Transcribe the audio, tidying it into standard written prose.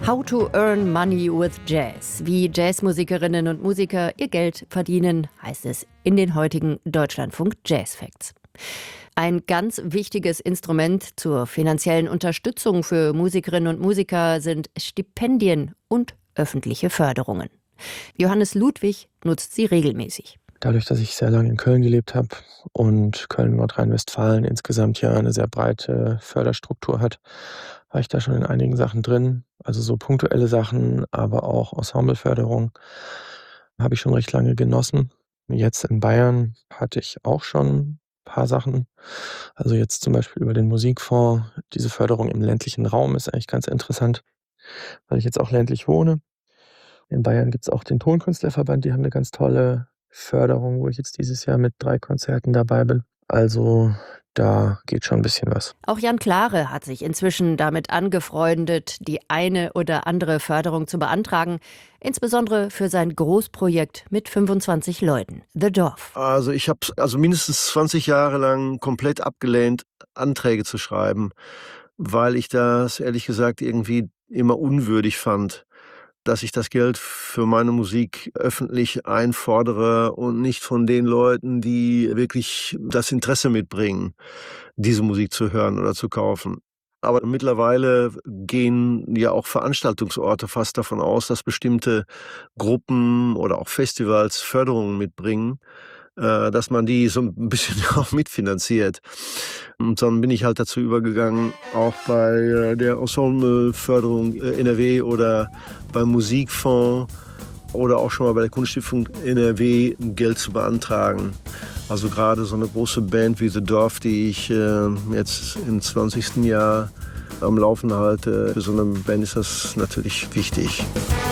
How to earn money with Jazz. Wie Jazzmusikerinnen und Musiker ihr Geld verdienen, heißt es in den heutigen Deutschlandfunk Jazz Facts. Ein ganz wichtiges Instrument zur finanziellen Unterstützung für Musikerinnen und Musiker sind Stipendien und öffentliche Förderungen. Johannes Ludwig nutzt sie regelmäßig. Dadurch, dass ich sehr lange in Köln gelebt habe und Köln-Nordrhein-Westfalen insgesamt ja eine sehr breite Förderstruktur hat, war ich da schon in einigen Sachen drin. Also so punktuelle Sachen, aber auch Ensembleförderung habe ich schon recht lange genossen. Jetzt in Bayern hatte ich auch schon ein paar Sachen. Also jetzt zum Beispiel über den Musikfonds. Diese Förderung im ländlichen Raum ist eigentlich ganz interessant, weil ich jetzt auch ländlich wohne. In Bayern gibt es auch den Tonkünstlerverband, die haben eine ganz tolle Förderung, wo ich jetzt dieses Jahr mit 3 Konzerten dabei bin. Also da geht schon ein bisschen was. Auch Jan Klare hat sich inzwischen damit angefreundet, die eine oder andere Förderung zu beantragen, insbesondere für sein Großprojekt mit 25 Leuten, The Dorf. Also ich habe mindestens 20 Jahre lang komplett abgelehnt, Anträge zu schreiben, weil ich das ehrlich gesagt irgendwie immer unwürdig fand, dass ich das Geld für meine Musik öffentlich einfordere und nicht von den Leuten, die wirklich das Interesse mitbringen, diese Musik zu hören oder zu kaufen. Aber mittlerweile gehen ja auch Veranstaltungsorte fast davon aus, dass bestimmte Gruppen oder auch Festivals Förderungen mitbringen, dass man die so ein bisschen auch mitfinanziert. Und dann bin ich halt dazu übergegangen, auch bei der Ensembleförderung NRW oder beim Musikfonds oder auch schon mal bei der Kunststiftung NRW Geld zu beantragen. Also gerade so eine große Band wie The Dorf, die ich jetzt im 20. Jahr am Laufen halte, für so eine Band ist das natürlich wichtig.